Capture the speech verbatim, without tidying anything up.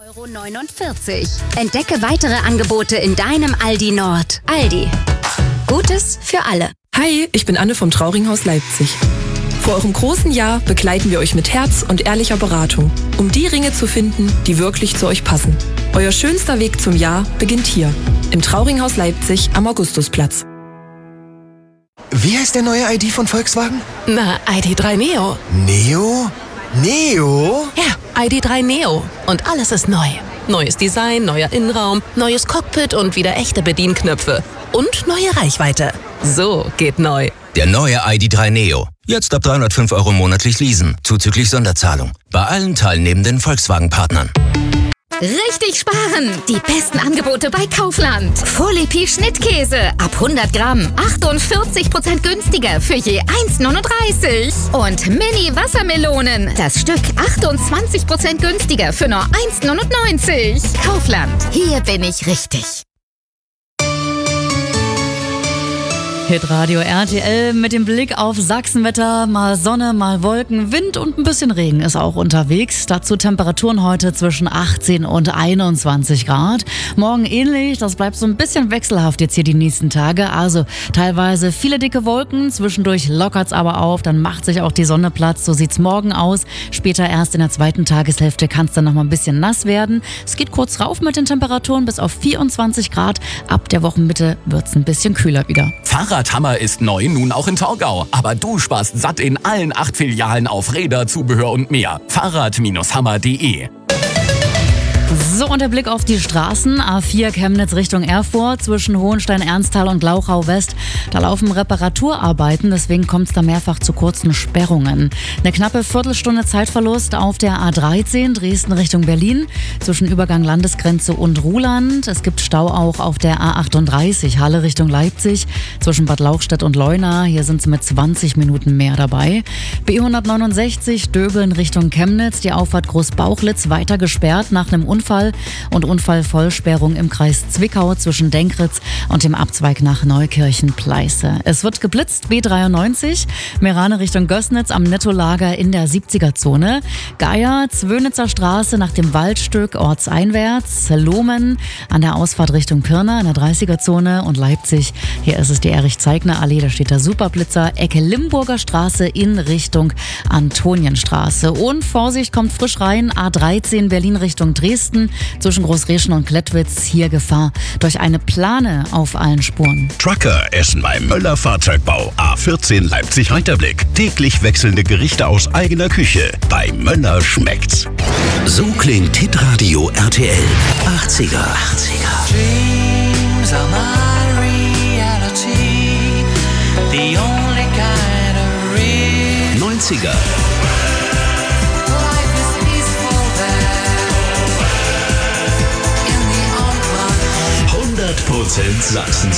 neunundvierzig Euro. Entdecke weitere Angebote in deinem Aldi Nord. Aldi. Gutes für alle. Hi, ich bin Anne vom Trauringhaus Leipzig. Vor eurem großen Jahr begleiten wir euch mit Herz und ehrlicher Beratung, um die Ringe zu finden, die wirklich zu euch passen. Euer schönster Weg zum Jahr beginnt hier, im Trauringhaus Leipzig am Augustusplatz. Wie heißt der neue I D von Volkswagen? Na, I D drei Neo. Neo? Neo? Ja, I D drei Neo. Und alles ist neu. Neues Design, neuer Innenraum, neues Cockpit und wieder echte Bedienknöpfe. Und neue Reichweite. So geht neu. Der neue I D drei Neo. Jetzt ab dreihundertfünf Euro monatlich leasen, zuzüglich Sonderzahlung. Bei allen teilnehmenden Volkswagen-Partnern. Richtig sparen! Die besten Angebote bei Kaufland. Folipi Schnittkäse ab hundert Gramm. achtundvierzig Prozent günstiger für je eins neununddreißig. Und Mini Wassermelonen. Das Stück achtundzwanzig Prozent günstiger für nur eins neunundneunzig. Kaufland. Hier bin ich richtig. Hitradio R T L mit dem Blick auf Sachsenwetter. Mal Sonne, mal Wolken, Wind und ein bisschen Regen ist auch unterwegs. Dazu Temperaturen heute zwischen achtzehn und einundzwanzig Grad. Morgen ähnlich, das bleibt so ein bisschen wechselhaft jetzt hier die nächsten Tage. Also teilweise viele dicke Wolken, zwischendurch lockert's aber auf, dann macht sich auch die Sonne Platz. So sieht's morgen aus. Später erst in der zweiten Tageshälfte kann es dann noch mal ein bisschen nass werden. Es geht kurz rauf mit den Temperaturen bis auf vierundzwanzig Grad. Ab der Wochenmitte wird's ein bisschen kühler wieder. Fahrradhammer ist neu, nun auch in Torgau. Aber du sparst satt in allen acht Filialen auf Räder, Zubehör und mehr. Fahrrad Hammer punkt de. So, und der Blick auf die Straßen. A vier Chemnitz Richtung Erfurt zwischen Hohenstein-Ernsthal und Glauchau-West. Da laufen Reparaturarbeiten, deswegen kommt es da mehrfach zu kurzen Sperrungen. Eine knappe Viertelstunde Zeitverlust auf der A dreizehn Dresden Richtung Berlin zwischen Übergang Landesgrenze und Ruhland. Es gibt Stau auch auf der A achtunddreißig Halle Richtung Leipzig zwischen Bad Lauchstädt und Leuna. Hier sind es mit zwanzig Minuten mehr dabei. B hundertneunundsechzig Döbeln Richtung Chemnitz. Die Auffahrt Großbauchlitz weiter gesperrt nach einem Unfall und Unfallvollsperrung im Kreis Zwickau zwischen Denkritz und dem Abzweig nach Neukirchen-Pleiße. Es wird geblitzt, B dreiundneunzig, Merane Richtung Gößnitz am Nettolager in der siebziger-Zone. Geier, Zwönitzer Straße nach dem Waldstück ortseinwärts. Lohmen an der Ausfahrt Richtung Pirna in der dreißiger-Zone und Leipzig. Hier ist es die Erich-Zeigner-Allee, da steht der Superblitzer. Ecke Limburger Straße in Richtung Antonienstraße. Und Vorsicht, kommt frisch rein, A dreizehn Berlin Richtung Dresden. Zwischen Großreschen und Klettwitz hier Gefahr durch eine Plane auf allen Spuren. Trucker essen beim Möller Fahrzeugbau. A vierzehn Leipzig-Reiterblick. Täglich wechselnde Gerichte aus eigener Küche. Bei Möller schmeckt's. So klingt Hitradio R T L. achtziger. achtziger. Dreams are my reality. The only kind of real. neunziger. hundert Prozent Sachsens